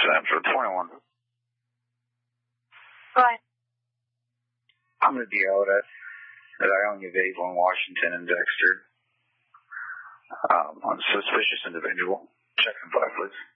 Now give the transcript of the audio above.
for 21. Right. I'm going to be out at Ionia Vable in Washington and Dexter. On suspicious individual. Check in 5, please.